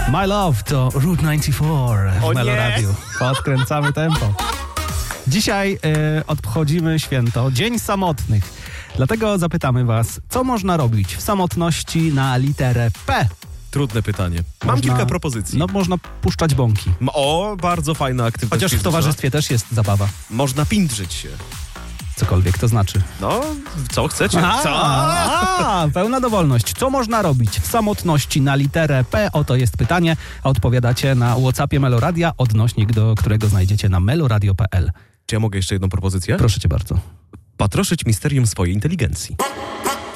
My Love to Route 94 w Meloradiu. Podkręcamy tempo. Dzisiaj obchodzimy święto Dzień Samotnych. Dlatego zapytamy was, co można robić w samotności na literę P? Trudne pytanie. Mam kilka propozycji. No, można puszczać bąki. O, bardzo fajna aktywność. Chociaż w towarzystwie też jest zabawa. Można pindrzyć się. Cokolwiek to znaczy. No, co chcecie? Pełna dowolność. Co można robić w samotności na literę P? Oto jest pytanie. A odpowiadacie na WhatsAppie Meloradia, odnośnik do którego znajdziecie na meloradio.pl. Czy ja mogę jeszcze jedną propozycję? Proszę cię bardzo. Patroszyć misterium swojej inteligencji.